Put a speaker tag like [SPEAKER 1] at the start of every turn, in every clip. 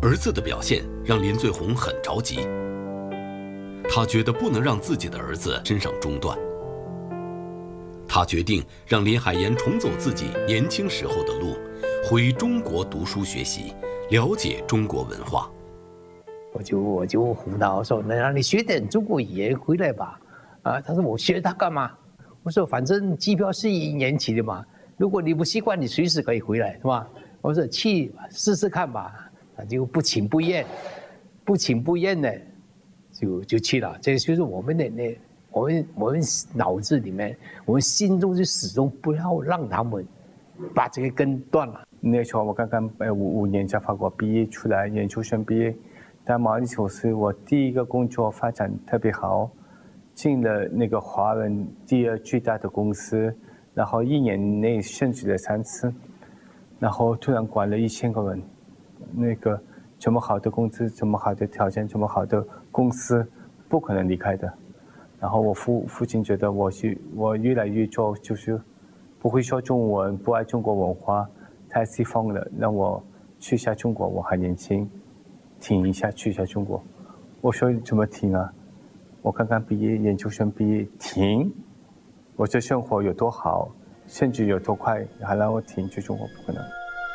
[SPEAKER 1] 儿子的表现让林最红很着急，他觉得不能让自己的儿子身上中断。他决定让林海岩重走自己年轻时候的路，回中国读书学习，了解中国文化。
[SPEAKER 2] 我就胡闹说：“能让你学点中国语言回来吧？”他说：“我学它干嘛？”我说：“反正机票是1年期的嘛，如果你不习惯，你随时可以回来，是吧？”我说：“去试试看吧。”他就不情不愿的就去了。这就是我们的我们脑子里面，我们心中就始终不要让他们把这个根断了。
[SPEAKER 3] 那时候我刚刚5年在法国毕业出来，研究生毕业，在毛里求斯我第一个工作发展特别好，进了那个华人第2最大的公司，然后1年内升职了3次，然后突然管了1000个人，那个这么好的工资，这么好的条件，这么好的公司，不可能离开的。然后我父亲觉得我越来越做就是不会说中文，不爱中国文化，太西方了，让我去一下中国，我还年轻，停一下去一下中国。我说怎么停啊？我刚刚毕业，研究生毕业，停？我这生活有多好，甚至有多快，还让我停去中国，不可能。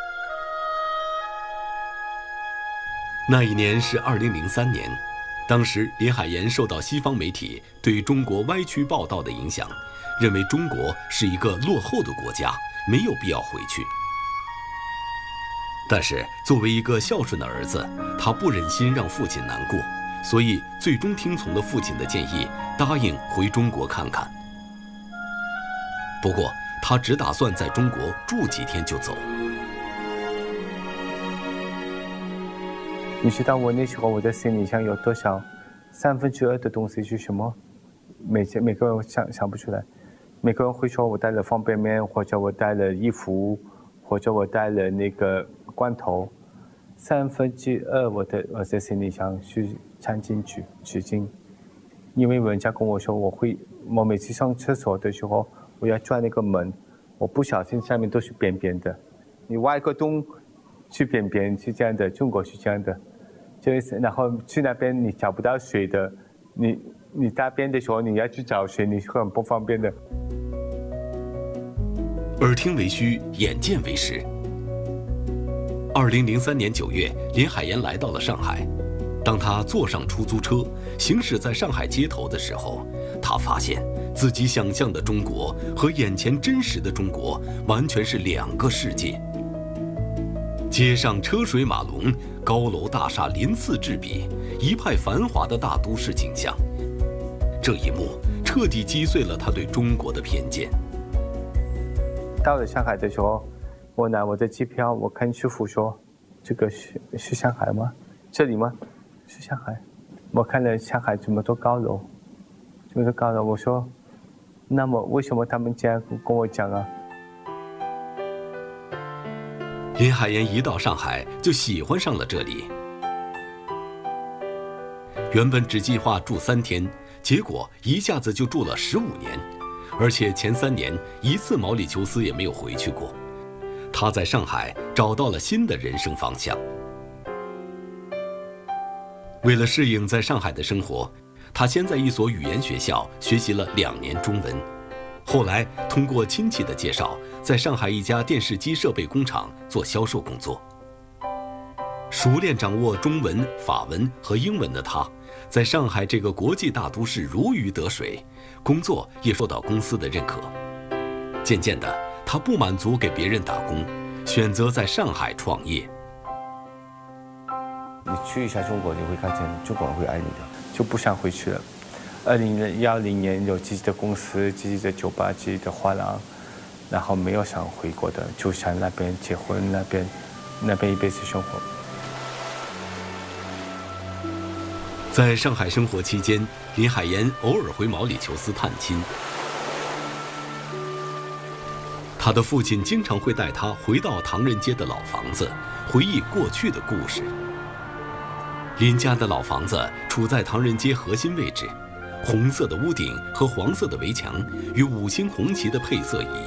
[SPEAKER 1] 那一年是2003年，当时林海岩受到西方媒体对中国歪曲报道的影响，认为中国是一个落后的国家，没有必要回去。但是作为一个孝顺的儿子，他不忍心让父亲难过，所以最终听从了父亲的建议，答应回中国看看。不过他只打算在中国住几天就走。
[SPEAKER 3] 你知道我那时候我的行李箱有多少？2/3的东西是什么？每个人想不出来。每个人会说我带了方便面，或者我带了衣服，或者我带了那个罐头。2/3我的行李箱是掺进去纸巾，因为人家跟我说我每次上厕所的时候我要转那个门，我不小心下面都是扁扁的。你挖一个洞是扁扁，是这样的，中国是这样的。就是然后去那边你找不到水的，你大便的时候你要去找水，你会很不方便的。
[SPEAKER 1] 耳听为虚，眼见为实。2003年9月，林海岩来到了上海。当他坐上出租车，行驶在上海街头的时候，他发现自己想象的中国和眼前真实的中国完全是2个世界。街上车水马龙，高楼大厦鳞次栉比，一派繁华的大都市景象。这一幕彻底击碎了他对中国的偏见。
[SPEAKER 3] 到了上海的时候，我拿我的机票，我看师傅说：“这个是上海吗？这里吗？是上海。”我看了上海这么多高楼，我说：“那么为什么他们这样跟我讲啊？”
[SPEAKER 1] 林海岩一到上海就喜欢上了这里。原本只计划住3天，结果一下子就住了15年，而且前3年一次毛里求斯也没有回去过。他在上海找到了新的人生方向。为了适应在上海的生活，他先在一所语言学校学习了2年中文，后来通过亲戚的介绍，在上海一家电视机设备工厂做销售工作。熟练掌握中文、法文和英文的他，在上海这个国际大都市如鱼得水，工作也受到公司的认可。渐渐的，他不满足给别人打工，选择在上海创业。
[SPEAKER 3] 你去一下中国，你会看见中国人会爱你的，就不想回去了。2010年有自己的公司、自己的酒吧、自己的画廊，然后没有想回国的，就想那边结婚，那边一辈子生活。
[SPEAKER 1] 在上海生活期间，林海岩偶尔回毛里求斯探亲。他的父亲经常会带他回到唐人街的老房子，回忆过去的故事。林家的老房子处在唐人街核心位置，红色的屋顶和黄色的围墙与5星红旗的配色一